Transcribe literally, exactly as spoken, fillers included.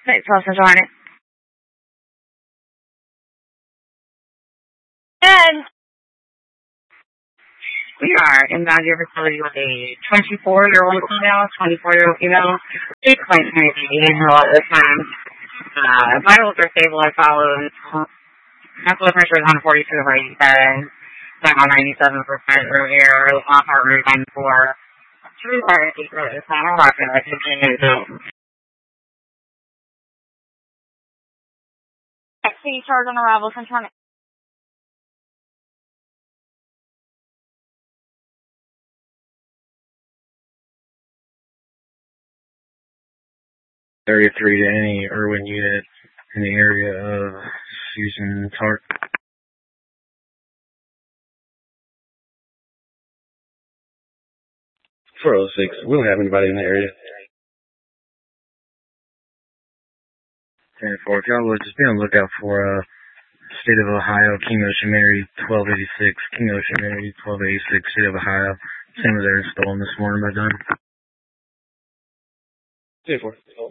Thanks, Wilson Hornet. And we are inbound your facility with a twenty-four-year-old female, twenty-four-year-old female. She's quite tiny her all the time. Uh, vitals are stable and following. My blood pressure is one forty-two over eighty-seven. I'm on ninety-seven percent earlier. Off heart rate ninety-four. True heart rate is kind of rocking like fifteen minutes. Taxi charge on arrival, Central. thirty-three to any Irwin unit in the area of Susan Tart. four oh six, we don't have anybody in the area. ten four, if y'all would just be on the lookout for uh, State of Ohio, King Ocean Mary, twelve eighty-six, King Ocean Mary, twelve eighty-six, State of Ohio. Same as they're stolen this morning by Dunn. ten four.